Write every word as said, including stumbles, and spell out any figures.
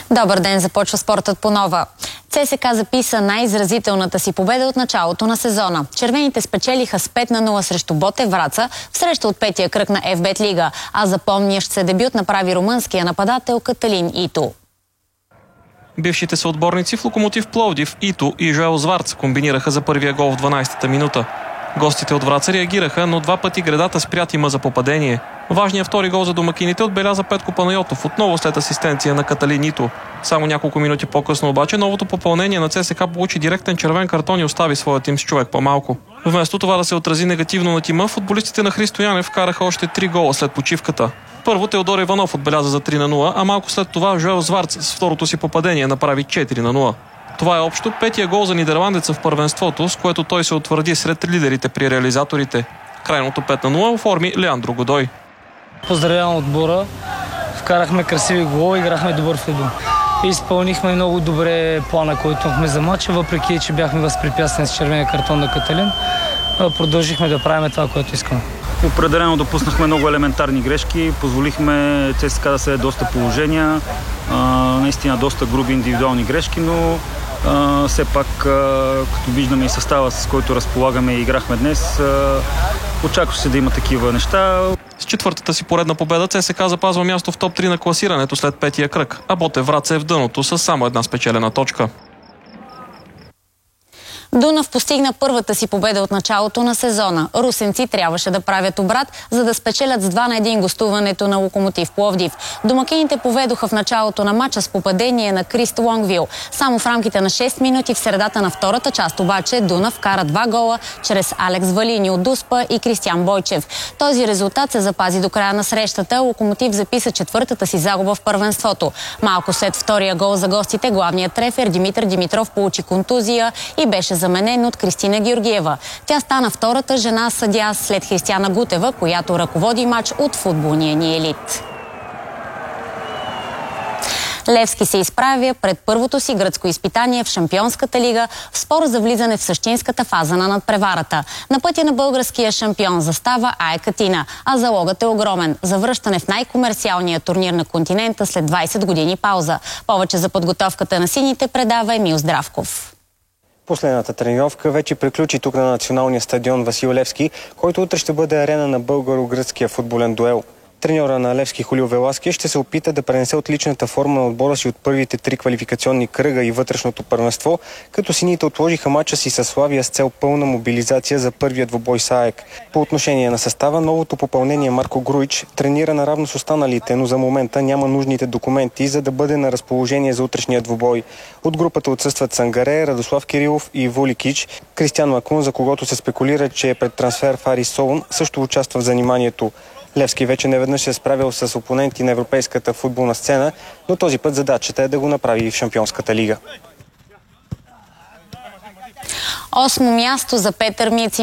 Добър ден, започва спортът по нова. ЦСКА записа най-изразителната си победа от началото на сезона. Червените спечелиха с пет на нула срещу Ботев Враца в среща от петия кръг на Еф Бет Лига, а запомнящ се дебют направи румънския нападател Каталин Ито. Бившите съотборници в Локомотив Пловдив, Ито и Жоел Зварц комбинираха за първия гол в дванадесетата минута. Гостите от Враца реагираха, но два пъти гредата спря тима за попадение. Важният втори гол за домакините отбеляза Петко Панайотов, отново след асистенция на Каталин Ито. Само няколко минути по-късно обаче новото попълнение на ЦСКА получи директен червен картон и остави своя тим с човек по-малко. Вместо това да се отрази негативно на тима, футболистите на Христо Янев вкараха още три гола след почивката. Първо Теодор Иванов отбеляза за три на нула, а малко след това Жоел Зварц с второто си попадение направи четири на нула. Това е общо петия гол за нидерландеца в първенството, с което той се утвърди сред лидерите при реализаторите. Крайното пет на нула оформи Леандро Годой. Поздравявам отбора. Вкарахме красиви голови, играхме добър футбол. Изпълнихме много добре плана, който имахме за матча, въпреки че бяхме възпрепятствани с червения картон на Каталин. Продължихме да правим това, което искаме. Определено допуснахме много елементарни грешки, позволихме ЦСКА да се доста положения, а, наистина доста груби индивидуални грешки, но а, все пак, а, като виждаме и състава, с който разполагаме и играхме днес, а, очакваше се да има такива неща. С четвъртата си поредна победа ЦСКА запазва място в топ три на класирането след петия кръг, а Ботев Враца е в дъното с само една спечелена точка. Дунав постигна първата си победа от началото на сезона. Русенци трябваше да правят обрат, за да спечелят с два на един гостуването на Локомотив Пловдив. Домакините поведоха в началото на матча с попадение на Крист Лонгвил. Само в рамките на шест минути в средата на втората част обаче Дунав вкара два гола чрез Алекс Валини от Дуспа и Кристиан Бойчев. Този резултат се запази до края на срещата. Локомотив записа четвъртата си загуба в първенството. Малко след втория гол за гостите, главният трефер Димитър Димитров получи контузия и беше заменен от Кристина Георгиева. Тя стана втората жена съдия след Християна Гутева, която ръководи матч от футболния ни елит. Левски се изправя пред първото си гръцко изпитание в Шампионската лига в спор за влизане в същинската фаза на надпреварата. На пътя на българския шампион застава АЕК Атина, а залогът е огромен – завръщане в най-комерциалния турнир на континента след двадесет години пауза. Повече за подготовката на сините предава Емил Здравков. Последната тренировка вече приключи тук на националния стадион Васил Левски, който утре ще бъде арена на българо-гръцкия футболен дуел. Треньора на Левски Хулио Велаския ще се опита да пренесе отличната форма на отбора си от първите три квалификационни кръга и вътрешното първенство, като сините отложиха мача си със Славия с цел пълна мобилизация за първия двубой с АЕК. По отношение на състава, новото попълнение Марко Груич тренира наравно с останалите, но за момента няма нужните документи, за да бъде на разположение за утрешния двубой. От групата отсъстват Сангаре, Радослав Кирилов и Вуликич. Кристиан Макун, за когото се спекулира, че е пред трансфер в Арис Солун, също участва в заниманието. Левски вече неведнъж се е справил с опоненти на европейската футболна сцена, но този път задачата е да го направи и в Шампионската лига. Осмо място за Петър Мици.